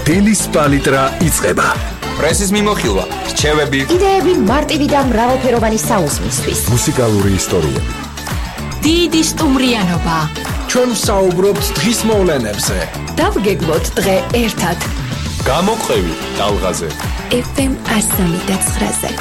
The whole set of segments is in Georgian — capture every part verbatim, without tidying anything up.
დილის პალიტრა იწყება. პრესის მიმოხილვა, რჩევები, იდეები მარტივი და მრავალფეროვანი საუზმისთვის. მუსიკალური ისტორიები. დიდი სტუმრიანობა. ჩვენ ვსაუბრობთ დღის მოვლენებზე. დავგეგმოთ დღე ერთად. გამოყევი ტალღაზე. ეფ ემ εκατო სამი.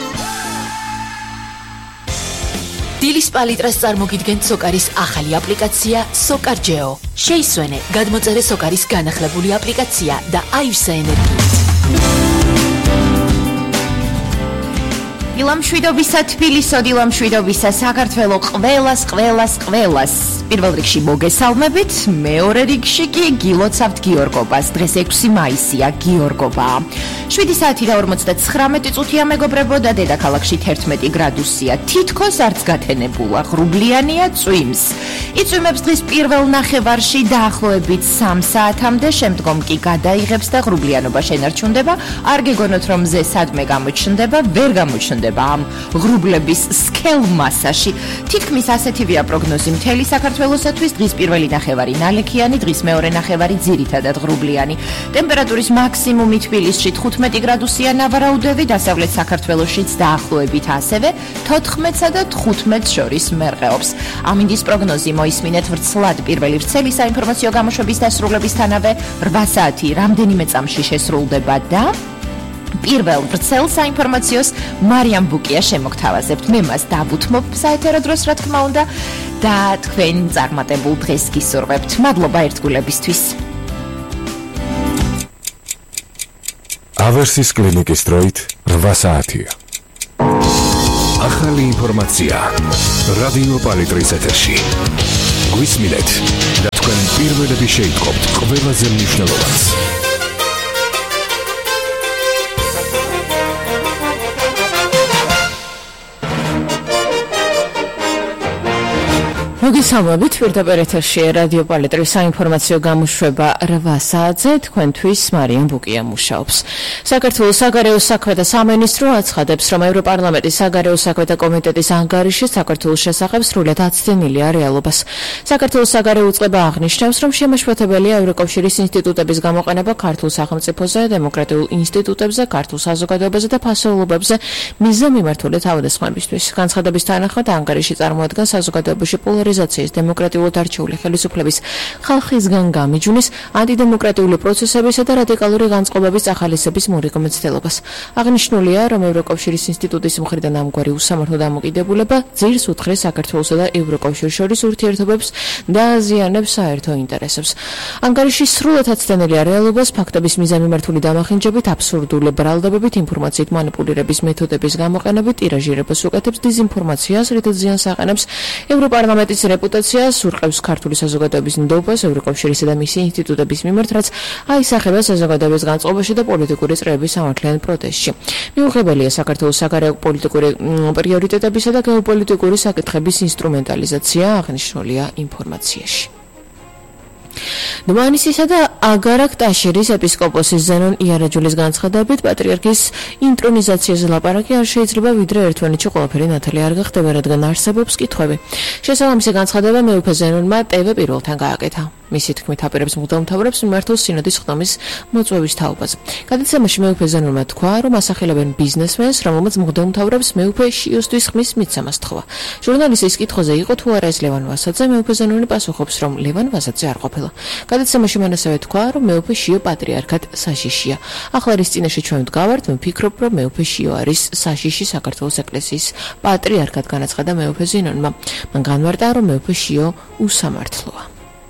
დილის პალიტრას წარმოგიდგენთ სოკარის ახალი აპლიკაცია სოკარჯეო. შეისვენე, გადმოწერე სოკარის განახლებული აპლიკაცია და აივსე ენერგიით. დილამშვიდობისა თბილისო, დილამშვიდობისა საქართველო, ყველას, ყველას, ყველას. პირველ რიგში მოგესალმებით, მეორე რიგში კი გილოცავთ გიორგობას. დღეს ექვსი მაისია, გიორგობა. შვიდი საათი და ორმოცდათხრამეტი წუთია მეგობრებო და დედაქალაქში თერთმეტი გრადუსია. თითქოს არც გათენებულა, ღრუბლიანია, წვიმს. იწვიმებს დღის პირველ ნახევარში დაახლოებით სამ საათამდე, შემდგომ კი გადაიღებს და ღრუბლიანობა შენარჩუნდება. არ გეგონოთ რომ მზე სადმე გამოჩნდება, ვერ გამოჩნდება ამ ღრუბლების სქელ მასაში. თითქმის ასეთივეა პროგნოზი მთელი საქართველოსათვის. დღის პირველი ნახევარი ნალექიანი, დღის მეორე ნახევარი ძირითადად ღრუბლიანი. ტემპერატურის მაქსიმუმი თბილისში თხუთმეტი გრადუსია ნავარაუდევი, დასავლეთ საქართველოშიც დაახლოებით ასევე თოთხმეტსა და თხუთმეტს შორის მერყეობს. ამინდის პროგნოზი მოისმინეთ ვრცლად პირველი ვრცელი საინფორმაციო გამოშვების დასრულებისთანავე რვა საათი რამდენიმე წამში შესრულდება და პირველ ვრცელ საინფორმაციოს მარიამ ბუკია შემოგთავაზებთ. მე მას დავუთმობ საეთერო დროს, რა თქმა უნდა, და თქვენ წარმატებულ დღეს გისურვებთ. მადლობა ერთგულებისთვის. ავერსის კლინიკის დროით რვა საათია. ახალი ინფორმაცია რადიო პალიტრის ეთერში. გვისმინეთ და თქვენ პირველები შეიტყობთ ყველაზე მნიშვნელოვანს. მოგესალმებით, პირდაპირ ეთერში რადიო პალიტრის საინფორმაციო გამოშვება რვა საათზე, თქვენთვის მარიამ ბუკია მუშაობს. საქართველოს საგარეო საქმეთა სამინისტრო აცხადებს, რომ ევროპარლამენტის საგარეო საქმეთა კომიტეტის ანგარიში საქართველოს შესახებ სრულად აცდენილია რეალობას. საქართველოს საგარეო უწყება აღნიშნავს, რომ შემაშფოთებელია ევროკავშირის ინსტიტუტების გამოყენება ქართულ სახელმწიფოზე, დემოკრატიულ ინსტიტუტებზე, ქართულ საზოგადოებაზე და ფასეულობებზე მიზანმიმართული თავდასხმებისთვის. განცხადების თანახმად ანგარიში წარმოადგენს საზოგადოებაში პოლარიზაციის დემოკრატიულად არჩეული ხელისუფლების ხალხისგან გამიჯვნის ანტიდემოკრატიული პროცესებისა და რადიკალური განწყობების ახალისების მორიგ მცდელობას. აღნიშნულია, რომ ევროკავშირის ინსტიტუტის მხრიდან ამგვარი უსამართლო დამოკიდებულება ძირს უთხრეს საქართველოსა და ევროკავშირის შორის ურთიერთობებს და აზიანებს საერთო ინტერესებს. ანგარიში სრულად აცდენილია რეალობას, ფაქტების მიზანმიმართული დამახინჯებით, აბსურდული ბრალდებებით, ინფორმაციით მანიპულირების მეთოდების გამოყენებით, ტირაჟირებას უკეთებს დიზინფორმაციას, რითაც ზიანს აყენებს ევროპარლამენტის რეპუტაციას, ურყევს ქართული საზოგადოების ნდობას ევროკავშირისა და მისი ინსტიტუტების მიმართ, რაც აისახება საზოგადოების განწყობაში და პოლიტიკური წრეების სამართლიან პროტესტში. მიუღებელია საქართველოს საგარეო პოლიტიკური პრიორიტეტებისა და გეოპოლიტიკური საკითხების ინსტრუმენტალიზაცია, აღნიშნულია ინფორმაციაში. დმანისისა და აგარაკ-ტაშირის ეპისკოპოსის ზენონ იარაჯულის განცხადებით, პატრიარქის ინტრონიზაციაზე ლაპარაკი არ შეიძლება, ვიდრე ერთმანეთში ყველაფერი ნათელი არ გახდება, რადგან არსებობს კითხვები. შესაბამისი განცხადება მეუფე ზენონმა ტევ პირველთან გააკეთა. მისი თქმით, აპირებს მღვდელმთავრებს მიმართოს სინოდის ხდომის მოწვევის თაობაზე. გადაცემაში მეუფე ზენონმა თქვა, რომ ასახელებენ ბიზნესმენს, რომელმაც მღვდელმთავრებს მეუფე შიოსთვის ხმის მიცემას თხოვა. ჟურნალისტის კითხვაზე იყო თუ არა ეს ლევან ვასაძე, მეუფე ზენონი პასუხობს, რომ ლევან ვასაძე არ ყოფილა. გადაცემაში მან ასევე თქვა, რომ მეუფე შიო პატრიარქად საშიშია. ახლა რის წინაშე ჩვენ ვდგავართ, მე ვფიქრობ, რომ მეუფე შიო არის საშიში საქართველოს ეკლესიის პატრიარქად, განაცხადა მეუფე ზენონმა. მან განმარტა, რომ მეუფე შიო უსამართლოა.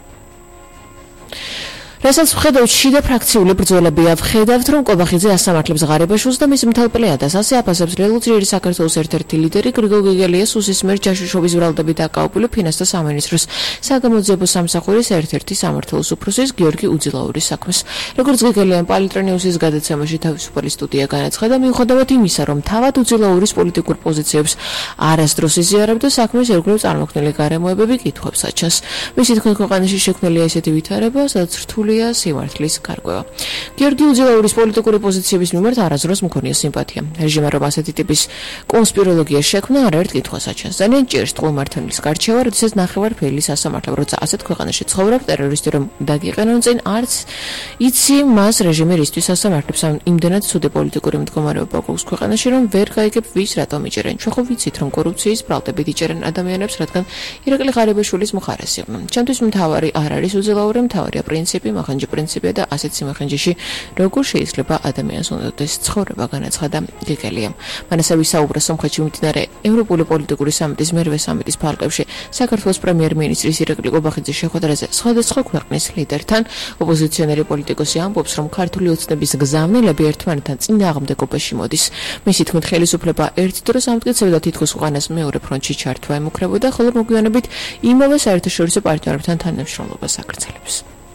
რასაც ვხედავთ, შიდა ფრაქციული ბრძოლებია. ვხედავთ, რომ კობახიძე ასამართლებს ღარიბაშვილს და მის მთელ პლეადას. ასე აფასებს რევოლუციური საქართველოს ერთ-ერთი ლიდერი გრიგოლ გეგელიას უსის მიერ ჯაშუშობის ბრალდებით დაკავებული ფინანსთა სამინისტროს საგამოძიებო სამსახურის ერთ-ერთი სამმართველოს უფროსის გიორგი უძილაურის საქმეს. როგორც გეგელიამ პალიტრონიუსის გადაცემაში თავისუფალი სტუდია განაცხადა, მიუხედავად იმისა, რომ თავად უძილაურის პოლიტიკურ პოზიციებს არასდროს იზიარებდა, საქმის ირგვლივ წარმოქმნილი გარემოებები კითხვებს აჩენს. მისი თქმით, ქვეყანაში შექმნილია ისეთი ვითარება, სადაც რთული მიღებულია სიმართლის გარკვევა. გიორგი უძილაურის პოლიტიკური პოზიციების მიმართ არასდროს მქონია სიმპათია. რეჟიმმა რომ ასეთი ტიპის კონსპიროლოგია შექმნა, არაერთ კითხვას აჩენს. ძალიან ჭირს წყვილმმართველის გარჩევა, როდესაც ნახევარფეილი სასამართლო, როცა ასეთ ქვეყანაში ცხოვრობ, ტერორისტი რომ დაგიყენონ წინ, არც იცი მას რეჟიმი რისთვის სასამართლებს ან იმდენად ცუდი პოლიტიკური მდგომარეობა გვაქვს ქვეყანაში, რომ ვერ გაიგებ ვის რატომ იჭერენ. ჩვენ ხო ვიცით, რომ კორუფციის ბრალდებით იჭერენ ადამიანებს, რადგან ირაკლი ღარიბაშვილის მხარეს იყვნენ. ჩემთვის მთავარი არ არის უძილაური, მთავარია პრინციპი, მახანჯი პრინციპია და ასეთ სიმახანჯეში როგორ შეიძლება ადამიანს უნდადეს ცხოვრება, განაცხადა გეკელიამ. მან ასევე საუბრა სომხეთში მიმდინარე ევროპული პოლიტიკური სამიტის მერვე სამიტის ფარგლებში საქართველოს პრემიერ-მინისტრის ირაკლი ყობახიძის შეხვედრაზე სხვადასხვა ქვეყნის ლიდერთან. ოპოზიციონერი პოლიტიკოსი ამბობს, რომ ქართული ოცნების გზავნილები ერთმანეთთან წინააღმდეგობაში მოდის. მისი თქმით, ხელისუფლება ერთ დროს ამტკიცებდა თითქოს უკანას მეორე ფრონტში ჩართვა ემუქრებოდა, ხოლო მოგვიანებით იმავე საერთაშორისო პარტნიორებთან თანამშრომლობას აგრძელებს.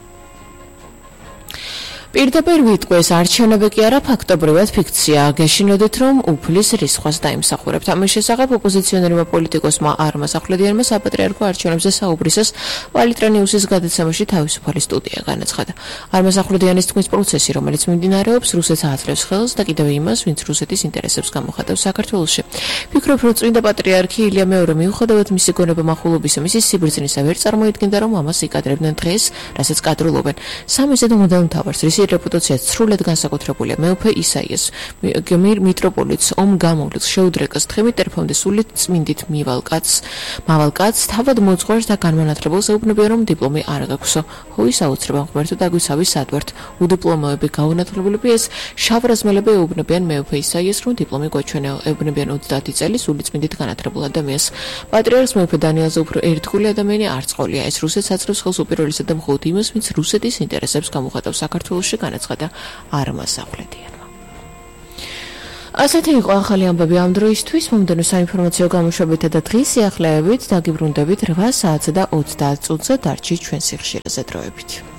პირდაპირ ვიტყვეს, არჩევნები კი არა ფაქტობრივად ფიქცია. გეშინოდით, რომ უფლის რისხვას დაიმსახურებთ. ამის შესახებ ოპოზიციონერმა პოლიტიკოსმა არმა ახვლედიანმა საპატრიარქო არჩევნებზე საუბრისას პალიტრა ნიუსის გადაცემაში თავისუფალი სტუდია განაცხადა. არმა ახვლედიანის თქმის პროცესი, რომელიც მიმდინარეობს, რუსეთს აძლევს ხელს და კიდევ იმას, ვინც რუსეთის ინტერესებს გამოხატავს საქართველოში. ფიქრობ, რომ წმინდა პატრიარქი ილია მეორე მიუხედავად მისი გონება მახულობისა, მისი სიბრძნისა ვერ წარმოიდგენდა, რომ ამას იკადრებდნენ დღეს, რასაც კადრულობენ. სამიზედ უნდა მთავარს რის რეპუტაციაც სრულად განსაკუთრებულია. მეუფე ისაიას მიტროპოლიტს ომ გამოვლენს შეუდრეკას თხემით ტერფამდე სული წმინდით მივალკაც მავალკაც თავად მოძღვარს და განმანათლებელს ეუბნებიან, რომ დიპლომი არ გაქვსო. ხო ის აუცილებლად ღმერთო დაგვიცავი სადვართ. უდიპლომოები გაუნათლებელები ეს შავრაზმელები ეუბნებიან მეუფე ისაიას, რომ დიპლომი გვაჩვენეო. ეუბნებიან ოცდაათი წელი სული წმინდით განათლებულ ადამიანს. პატრიარქს მეუფე დანიელზე უფრო ერთგული ადამიანი არ წყოლია. ეს რუსეთს აძლევს ხელს უპირველესად და მხოლოდ იმას, ვინც რუსეთის ინტერესებს გამოხატავს საქართველოში, განაცხადა არმა ახვლედიანმა. ასეთი იყო ახალი ამბები ამ დროისთვის. მომდევნო საინფორმაციო გამოშვებითა და დღის სიახლეებით დაგიბრუნდებით რვა საათსა და ოცდაათ წუთზე დარჩით ჩვენ სიხშირეზე დროებით.